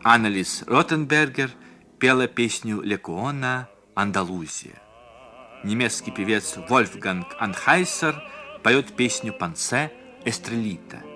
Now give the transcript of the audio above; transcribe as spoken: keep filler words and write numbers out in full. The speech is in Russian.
Аннелис Ротенбергер пела песню Лекуона «Андалузия». Немецкий певец Вольфганг Анхайсер поет песню Пансе «Эстрелита».